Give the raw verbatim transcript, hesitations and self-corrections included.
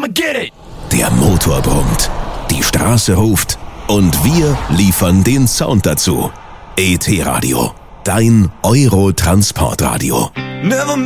get it! Der Motor brummt, die Straße ruft und wir liefern den Sound dazu. E T Radio, dein Euro-Transportradio. Never